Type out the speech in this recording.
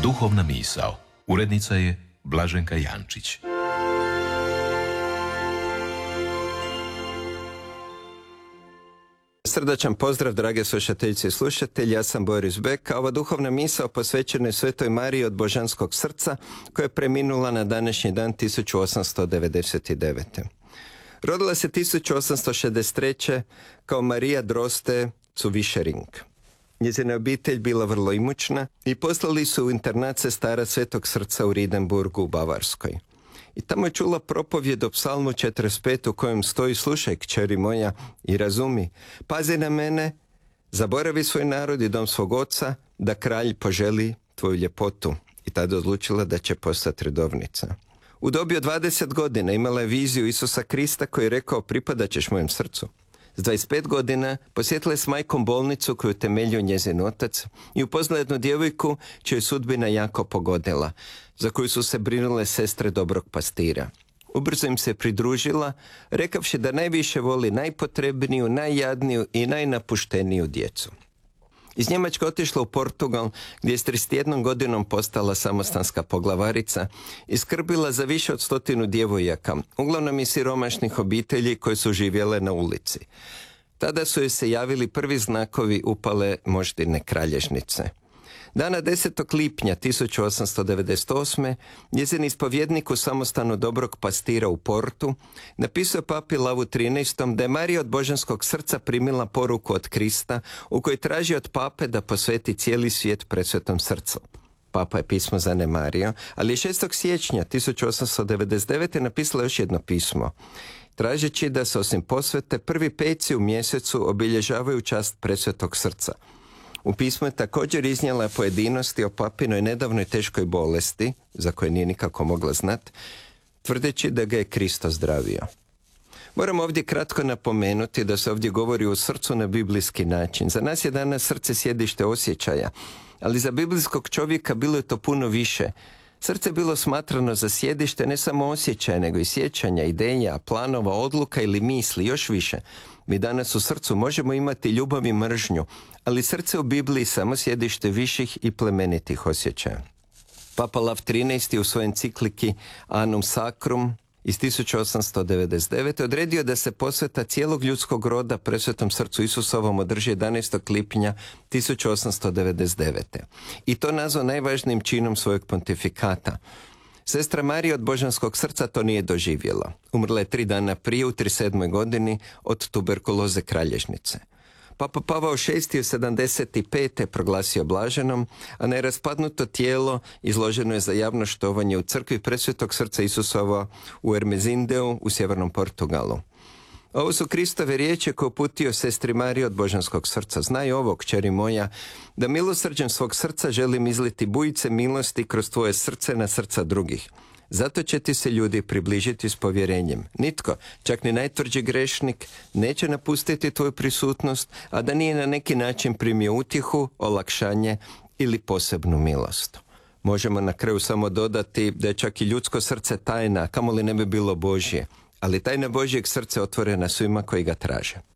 Duhovna misao. Urednica je Blaženka Jančić. Srdačan pozdrav, drage slušateljice i slušatelji, ja sam Boris Bek, a ova duhovna misao posvećena je Svetoj Mariji od Božanskog srca, koja je preminula na današnji dan 1899. Rodila se 1863. kao Marija Droste zu Vischering. Njezina obitelj bila vrlo imućna i poslali su u internat sestara Svetog srca u Ridenburgu u Bavarskoj. I tamo je čula propovjed o psalmu 45 u kojem stoji: slušaj, kćeri moja, i razumi, pazi na mene, zaboravi svoj narod i dom svog oca, da kralj poželi tvoju ljepotu. I tada odlučila da će postati redovnica. U dobi od 20 godina imala je viziju Isusa Krista koji je rekao: pripadat ćeš mojem srcu. S 25 godina posjetila je s majkom bolnicu koju temeljio njezin otac i upoznala jednu djevojku čiju je sudbina jako pogodila, za koju su se brinule sestre dobrog pastira. Ubrzo im se pridružila, rekavši da najviše voli najpotrebniju, najjadniju i najnapušteniju djecu. Iz Njemačke otišla u Portugal, gdje je s 31 godinom postala samostanska poglavarica i skrbila za više od 100 djevojaka, uglavnom iz siromašnih obitelji koje su živjele na ulici. Tada su joj se javili prvi znakovi upale moždine kralježnice. Dana 10. lipnja 1898. njezin ispovjednik u samostanu dobrog pastira u Portu napisao je papi Lavu XIII. Da je Marija od Božanskog srca primila poruku od Krista u kojoj traži od pape da posveti cijeli svijet Presvetom srcu. Papa je pismo zanemario, ali 6. siječnja 1899. napisala još jedno pismo, tražeći da se osim posvete prvi peci u mjesecu obilježavaju čast Presvetog srca. U pismu je također iznijela pojedinosti o papinoj nedavnoj teškoj bolesti, za koje nije nikako mogla znat, tvrdeći da ga je Kristo zdravio. Moram ovdje kratko napomenuti da se ovdje govori o srcu na biblijski način. Za nas je danas srce sjedište osjećaja, ali za biblijskog čovjeka bilo je to puno više. Srce je bilo smatrano za sjedište ne samo osjećaja, nego i sjećanja, ideja, planova, odluka ili misli, još više. Mi danas u srcu možemo imati ljubav i mržnju, ali srce u Bibliji samo sjedište viših i plemenitih osjećaja. Papa Lav XIII. U svojoj encikliki Annum Sacrum iz 1899. odredio da se posveta cijelog ljudskog roda Presvetom srcu Isusovom održi 11. lipnja 1899. I to nazvao najvažnijim činom svojeg pontifikata. Sestra Marija od Božanskog srca to nije doživjela. Umrla je 3 dana prije, u 37. godini, od tuberkuloze kralježnice. Papa Pavao VI. u 75. proglasio blaženom, a neraspadnuto tijelo izloženo je za javno štovanje u crkvi Presvetog srca Isusova u Ermezindeu u sjevernom Portugalu. Ovo su Kristove riječi koje uputio sestri Mariji od Božanskog srca. Znaj ovo, kćeri moja, da milosrđem svog srca želim izliti bujice milosti kroz tvoje srce na srca drugih. Zato će ti se ljudi približiti s povjerenjem. Nitko, čak ni najtvrđi grešnik, neće napustiti tvoju prisutnost, a da nije na neki način primio utjehu, olakšanje ili posebnu milost. Možemo na kraju samo dodati da je čak i ljudsko srce tajna, kamoli ne bi bilo Božje, ali tajna Božjeg srca otvorena svima koji ga traže.